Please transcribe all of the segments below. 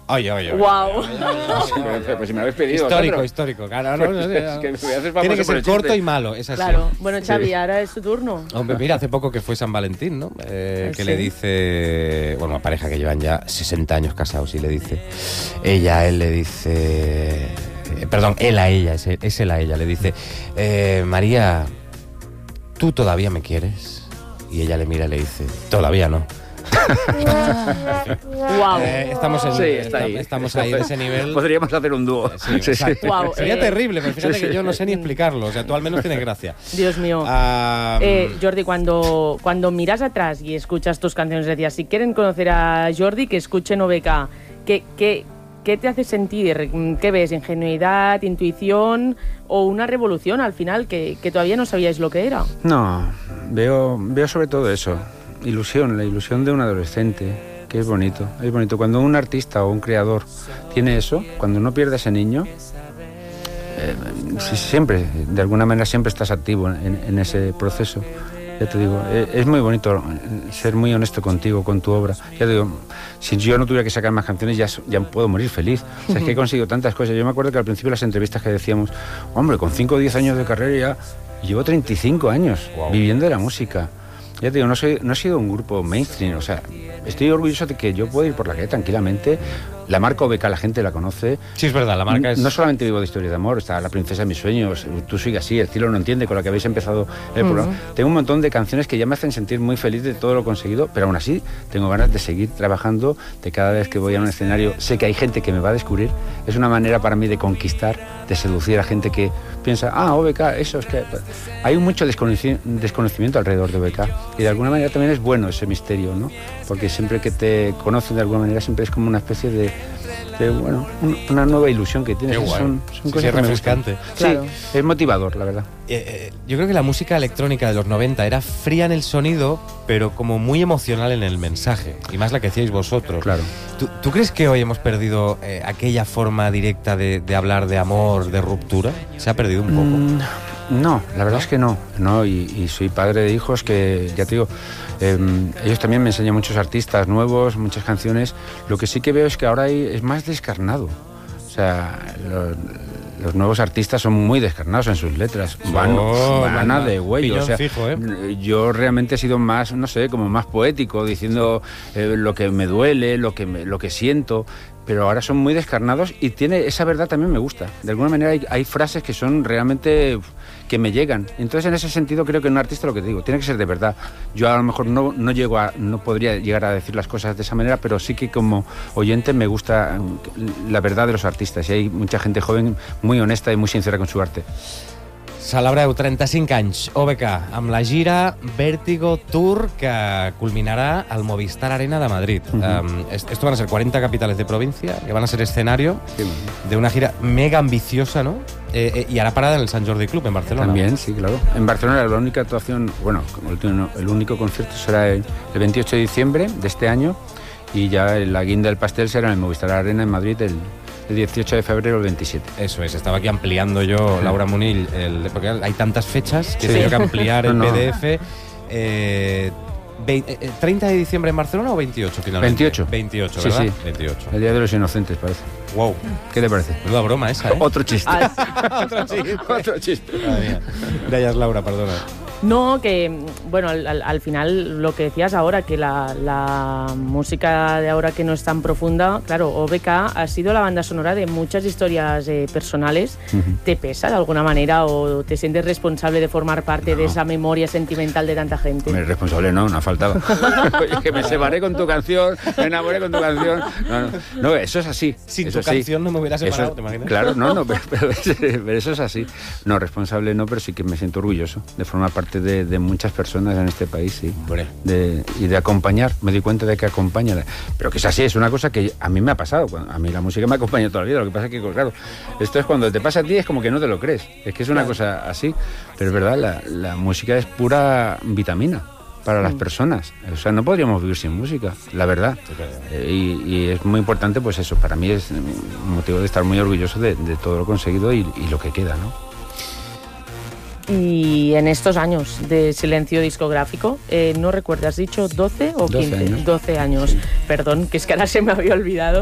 Oye, oye. Wow. Pues si me habéis pedido. Histórico. Claro, no, Es que me haces famoso tiene que por ser el corto chiste. y malo, es así. Claro. Bueno, Xavi, ahora es tu turno. Hombre, mira, hace poco que fue San Valentín, ¿no? Que Sí. le dice, bueno, una pareja que llevan ya 60 años casados y le dice, él le dice, perdón, él a ella, es él a ella, le dice, María, ¿tú todavía me quieres? Y ella le mira y le dice, todavía no. Wow. Estamos Sí, está ahí. Estamos ahí en ese nivel. Podríamos hacer un dúo. Sí, exacto. Wow, Sería terrible, pero fíjate sí, que yo no sé ni explicarlo. O sea, tú al menos tienes gracia. Dios mío. Jordi, cuando miras atrás y escuchas tus canciones, decías, si quieren conocer a Jordi, que escuchen OBK. ¿Qué te hace sentir? ¿Qué ves? ¿Ingenuidad, intuición o una revolución al final que todavía no sabíais lo que era? No, veo sobre todo eso. Ilusión, la ilusión de un adolescente, que es bonito. Es bonito. Cuando un artista o un creador tiene eso, cuando no pierde ese niño, siempre, de alguna manera, siempre estás activo en ese proceso. Ya te digo, es muy bonito ser muy honesto contigo, con tu obra. Ya te digo, si yo no tuviera que sacar más canciones, ya puedo morir feliz. O sea, es que he conseguido tantas cosas. Yo me acuerdo que al principio de las entrevistas que decíamos, hombre, con 5 o 10 años de carrera ya llevo 35 años viviendo de la música. Ya te digo, no he sido un grupo mainstream, o sea, estoy orgulloso de que yo puedo ir por la calle tranquilamente. La marca OBK la gente la conoce. Sí, es verdad, la marca es... No solamente vivo de historias de amor, está La princesa de mis sueños, Tú sigue así, El cielo no entiende, con la que habéis empezado el programa. Tengo un montón de canciones que ya me hacen sentir muy feliz de todo lo conseguido, pero aún así tengo ganas de seguir trabajando, de cada vez que voy a un escenario, sé que hay gente que me va a descubrir. Es una manera para mí de conquistar, de seducir a gente que piensa, OBK, eso es que... Hay mucho desconocimiento alrededor de OBK y de alguna manera también es bueno ese misterio, ¿no? Porque siempre que te conocen de alguna manera siempre es como una especie de una nueva ilusión que tienes. Son cosas es que me refrescante. gustan. Claro. Sí, es motivador, la verdad. Yo creo que la música electrónica de los 90 era fría en el sonido, pero como muy emocional en el mensaje, y más la que hacíais vosotros. Claro. ¿Tú crees que hoy hemos perdido aquella forma directa de hablar de amor, de ruptura? ¿Se ha perdido un poco? No, la verdad es que no. Y soy padre de hijos que, ya te digo, ellos también me enseñan muchos artistas nuevos, muchas canciones. Lo que sí que veo es que ahora es más descarnado. O sea, los nuevos artistas son muy descarnados en sus letras. Van a de huello. O sea, fijo, yo realmente he sido más, no sé, como más poético, diciendo lo que me duele, lo que siento. Pero ahora son muy descarnados y esa verdad también me gusta. De alguna manera hay frases que son realmente que me llegan. Entonces, en ese sentido, creo que un artista, lo que te digo, tiene que ser de verdad. Yo a lo mejor no podría llegar a decir las cosas de esa manera, pero sí que como oyente me gusta la verdad de los artistas. Y hay mucha gente joven muy honesta y muy sincera con su arte. Celebreu 35 anys OBK amb la gira Vértigo Tour que culminará al Movistar Arena de Madrid. Esto van a ser 40 capitales de provincia que van a ser escenario de una gira mega ambiciosa, ¿no? Y hará parada en el Sant Jordi Club en Barcelona. También, sí, claro. En Barcelona la única actuación, bueno, el único concierto será el 28 de diciembre de este año y ya la guinda del pastel será en el Movistar Arena en Madrid el 18 de febrero al 27. Eso es, estaba aquí ampliando yo, Laura Munill, porque hay tantas fechas que tengo que ampliar el PDF. ¿30 de diciembre en Barcelona o 28 finalmente? 28, ¿verdad? Sí. 28. El Día de los Inocentes, parece. Wow. ¿Qué te parece? Menuda broma esa, ¿eh? Otro chiste. Otro chiste. Gracias, Laura, perdona. No, que, bueno, al final lo que decías ahora, que la música de ahora que no es tan profunda, claro, OBK ha sido la banda sonora de muchas historias personales. ¿Te pesa de alguna manera o te sientes responsable de formar parte de esa memoria sentimental de tanta gente? Responsable no ha faltado. Oye, que me separé con tu canción, me enamoré con tu canción. No, eso es así. Sin tu canción no me hubiera separado, ¿te imaginas? Claro, pero eso es así. No, responsable no, pero sí que me siento orgulloso de formar parte de muchas personas en este país, sí. Y de acompañar, me di cuenta de que acompaña. Pero que es así, es una cosa que a mí me ha pasado. A mí la música me acompaña toda la vida, lo que pasa es que, claro, esto es cuando te pasa a ti, es como que no te lo crees. Es que es una cosa así, pero es verdad, la música es pura vitamina para las personas. O sea, no podríamos vivir sin música, la verdad. Y es muy importante, pues eso, para mí es un motivo de estar muy orgulloso de todo lo conseguido y lo que queda, ¿no? Y en estos años de silencio discográfico, no recuerdo, ¿has dicho 12 o 15? 12 años. 12 años, Sí. Perdón, que es que ahora se me había olvidado.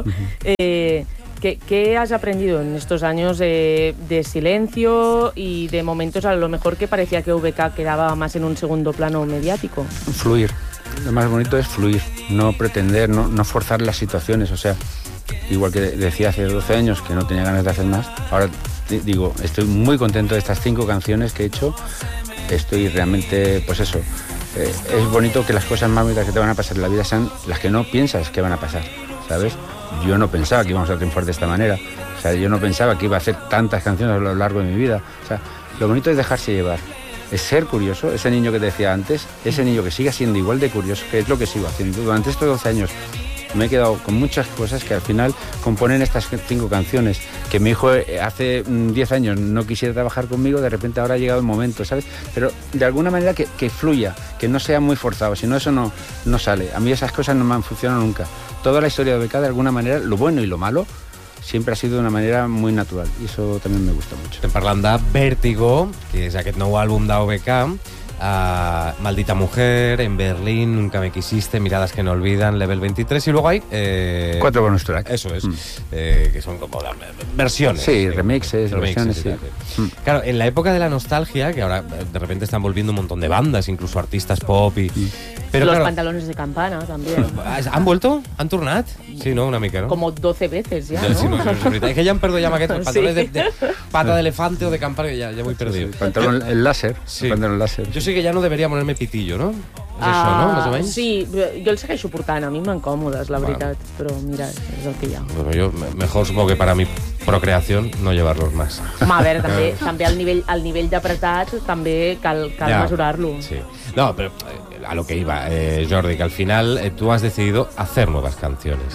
¿Qué has aprendido en estos años de silencio y de momentos a lo mejor que parecía que VK quedaba más en un segundo plano mediático? Fluir. Lo más bonito es fluir, no pretender, no forzar las situaciones. O sea, igual que decía hace 12 años que no tenía ganas de hacer más, ahora digo, estoy muy contento de estas 5 canciones que he hecho. Estoy realmente, pues eso, es bonito que las cosas más bonitas que te van a pasar en la vida sean las que no piensas que van a pasar, ¿sabes? Yo no pensaba que íbamos a triunfar de esta manera. O sea, yo no pensaba que iba a hacer tantas canciones a lo largo de mi vida. O sea, lo bonito es dejarse llevar. Es ser curioso, ese niño que te decía antes, ese niño que siga siendo igual de curioso, que es lo que sigo haciendo. Durante estos 12 años me he quedado con muchas cosas que al final componen estas 5 canciones. Que mi hijo hace 10 años no quisiera trabajar conmigo, de repente ahora ha llegado el momento, ¿sabes? Pero de alguna manera que fluya, que no sea muy forzado, si no eso no sale. A mí esas cosas no me han funcionado nunca. Toda la historia de VK, de alguna manera, lo bueno y lo malo, siempre ha sido de una manera muy natural, i això també me gusta mucho. Estem parlant de Vértigo, que és aquest nou àlbum d'OVK, Maldita Mujer, En Berlín, Nunca me quisiste, Miradas que no olvidan, Level 23, y luego hay 4 bonus tracks. Eso es, que son como versiones. Sí, remixes, versiones, sí. Claro, en la época de la nostalgia, que ahora de repente están volviendo un montón de bandas, incluso artistas pop y... Pero Los claro, pantalones de campana también. ¿han vuelto? ¿Han tornat? Sí, no, una mica, no? Como 12 veces ya, Ja, ¿no? sí, no, és veritat. És que ja em perdo ja amb aquests pantalones Sí. de pata d'elefante o de campana, que ja vull perdido. Pantalón el láser. Sí. Pantalón láser. Jo sé que ja no deberia ponerme pitillo, no? És això, no? Més o menys? Sí, jo el segueixo portant, a mi m'han còmodes, la veritat, però mira, és el que hi ha. Bueno, yo mejor supongo que para mi procreación no llevarlos más. Home, a veure, també al nivell d'apretat també cal Ja. mesurar-lo. Sí. No, pero a lo que iba, Jordi, que al final tú has decidido hacer nuevas canciones.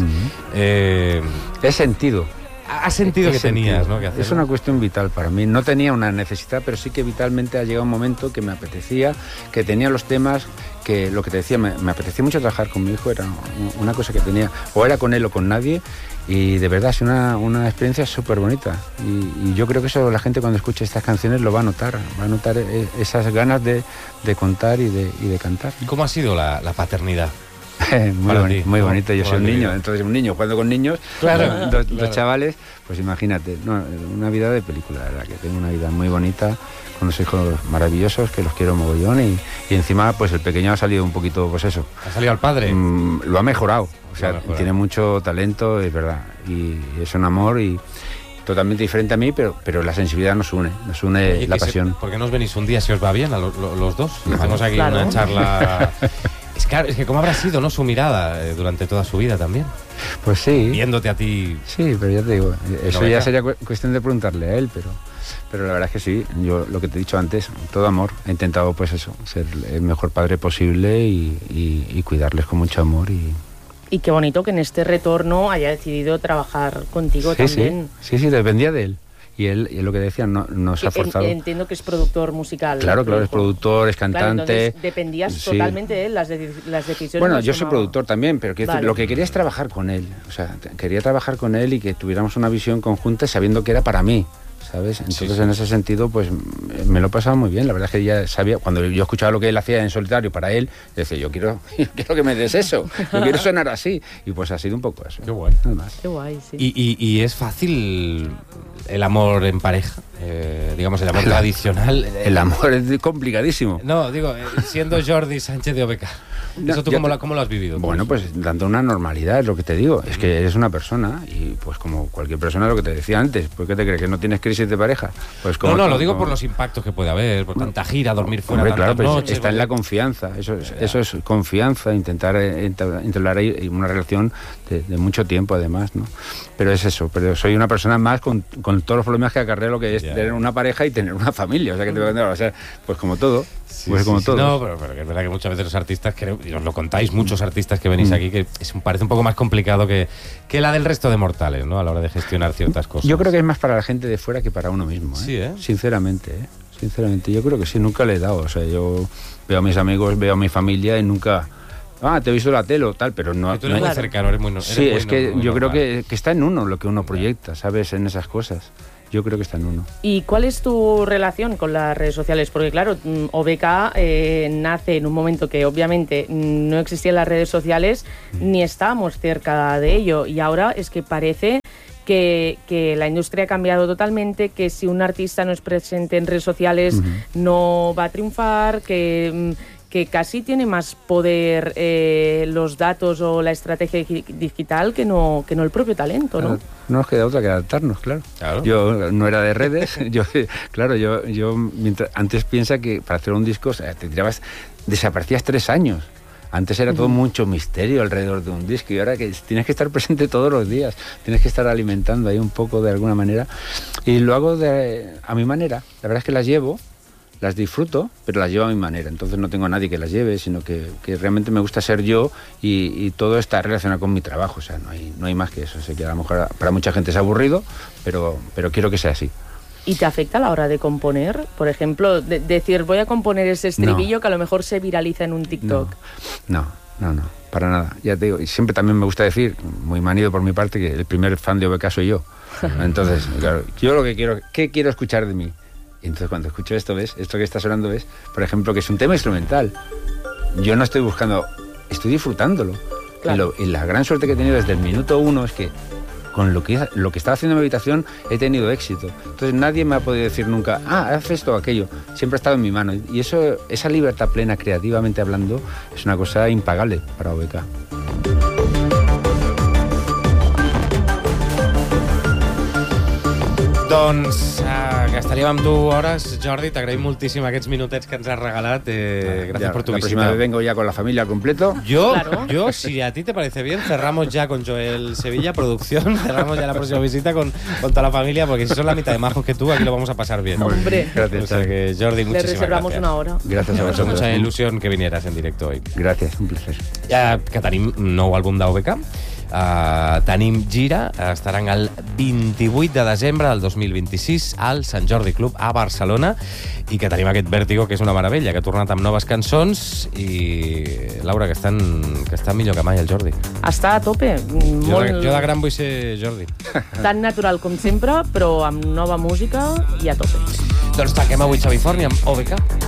He sentido. Has sentido que tenías, ¿no? Que hacerlo. Es una cuestión vital para mí. No tenía una necesidad, pero sí que vitalmente ha llegado un momento que me apetecía, que tenía los temas, que lo que te decía, me apetecía mucho trabajar con mi hijo, era una cosa que tenía, o era con él o con nadie, y de verdad es una experiencia súper bonita. Y yo creo que eso la gente cuando escuche estas canciones lo va a notar esas ganas de contar y de cantar. ¿Y cómo ha sido la paternidad? Muy bonito. Yo soy un niño, vivido? entonces un niño jugando con niños, Claro, dos chavales, pues imagínate, no, una vida de película, la verdad, que tengo una vida muy bonita, con unos hijos maravillosos, que los quiero mogollón, y encima pues el pequeño ha salido un poquito, pues eso. ¿Ha salido al padre? Lo ha mejorado, o sea, Lo ha mejorado. tiene mucho talento, es verdad, y es un amor y totalmente diferente a mí, pero la sensibilidad nos une Oye, la que pasión. ¿Por qué no os venís un día si os va bien a los dos? Y hacemos aquí Claro. una charla... Es que cómo habrá sido, ¿no? Su mirada durante toda su vida también. Pues sí. Viéndote a ti. Sí, pero ya te digo, eso No, ya venga. sería cuestión de preguntarle a él, pero la verdad es que sí, yo lo que te he dicho antes, todo amor, he intentado pues eso, ser el mejor padre posible y cuidarles con mucho amor Y qué bonito que en este retorno haya decidido trabajar contigo también. Sí, dependía de él. Y él lo que decía, no se ha forzado. Entiendo que es productor musical. Claro, es productor, es Claro, cantante. entonces dependías Sí. totalmente de él, las decisiones. Bueno, las yo soy tomaba. productor también, pero quiero decir, Vale. lo que quería es trabajar con él. O sea, quería trabajar con él y que tuviéramos una visión conjunta sabiendo que era para mí, ¿sabes? Entonces, Sí. en ese sentido, pues me lo he pasado muy bien. La verdad es que ya sabía, cuando yo escuchaba lo que él hacía en solitario para él, decía, yo quiero que me des eso, yo quiero sonar así. Y pues ha sido un poco eso. Qué guay. Nada más. Qué guay, sí. ¿Y es fácil el amor en pareja? Digamos, el amor tradicional. El amor es complicadísimo. No, digo, siendo Jordi Sánchez de OVK. No, ¿Eso tú yo cómo lo has vivido? Bueno, pues dando una normalidad, es lo que te digo. Es que eres una persona y pues como cualquier persona, lo que te decía antes, ¿por qué te crees que no tienes crisis de pareja? Pues como No, lo digo por los impactos que puede haber, por tanta gira, dormir fuera Hombre, claro, tantas pero noches. está en la confianza, eso es confianza, intentar entablar ahí una relación de mucho tiempo además, ¿no? Pero es eso, pero soy una persona más con todos los problemas que acarrea lo que es Ya. tener una pareja y tener una familia, o sea, que te voy a entender, o sea, pues como todo, todo. No, pero es verdad que muchas veces los artistas, y os lo contáis, muchos artistas que venís aquí, que parece un poco más complicado que la del resto de mortales, ¿no? A la hora de gestionar ciertas cosas. Yo creo que es más para la gente de fuera que para uno mismo, ¿eh? Sí, ¿eh? Sinceramente, yo creo que sí, nunca le he dado, o sea, yo veo a mis amigos, veo a mi familia y nunca... te he visto la tele o tal, pero no... Y tú eres muy cercano, eres muy Sí, es que muy yo creo normal. que está en uno lo que uno proyecta, ¿sabes? En esas cosas. Yo creo que está en 1. ¿Y cuál es tu relación con las redes sociales? Porque claro, OBK nace en un momento que obviamente no existían las redes sociales ni estábamos cerca de ello, y ahora es que parece que la industria ha cambiado totalmente, que si un artista no es presente en redes sociales no va a triunfar, que casi tiene más poder los datos o la estrategia digital que no el propio talento, ¿no? No nos queda otra que adaptarnos, claro. Yo no era de redes, yo antes piensa que para hacer un disco desaparecías 3 años. Antes era todo mucho misterio alrededor de un disco, y ahora que tienes que estar presente todos los días, tienes que estar alimentando ahí un poco de alguna manera. Y lo hago a mi manera. La verdad es que las llevo, las disfruto, pero las llevo a mi manera. Entonces no tengo a nadie que las lleve, sino que realmente me gusta ser yo, y todo está relacionado con mi trabajo. O sea, no hay más que eso. Sé que a lo mejor para mucha gente es aburrido, pero quiero que sea así. ¿Y te afecta a la hora de componer? Por ejemplo, decir, voy a componer ese estribillo que a lo mejor se viraliza en un TikTok. No, para nada. Ya te digo, y siempre también me gusta decir, muy manido por mi parte, que el primer fan de OBK soy yo. Entonces, claro, yo lo que quiero, ¿qué quiero escuchar de mí? Y entonces cuando escucho esto que está sonando, ves, por ejemplo, que es un tema instrumental. Yo no estoy buscando, estoy disfrutándolo. Claro. Y la gran suerte que he tenido desde el minuto 1 es que con lo que estaba haciendo en mi habitación he tenido éxito. Entonces nadie me ha podido decir nunca, haz esto o aquello. Siempre ha estado en mi mano. Y esa libertad plena, creativamente hablando, es una cosa impagable para OBK. Doncs gastaríem amb tu hores, Jordi. T'agraïm moltíssim aquests minutets que ens has regalat. Gracias por tu visita. La próxima vez vengo ya con la familia al completo. Yo, si a ti te parece bien, cerramos ya con Joel Sevilla, producción. Cerramos ya la próxima visita con toda la familia, porque si son la mitad de majos que tú, aquí lo vamos a pasar bien. Hombre. Gracias. O sea que, Jordi, muchísimas gracias. Le reservamos una hora. Gracias a vosotros. Mucha ilusión que vinieras en directo hoy. Gracias, un placer. Ja que tenim nou àlbum d'OBK, tenim gira, estaran el 28 de desembre del 2026 al Sant Jordi Club a Barcelona, i que tenim aquest Vértigo, que és una meravella, que ha tornat amb noves cançons, i Laura, que estan millor que mai, el Jordi. Està a tope. Jo de gran vull ser Jordi. Tan natural com sempre, però amb nova música i a tope. Doncs tanquem avui Xavi Forni amb OBK.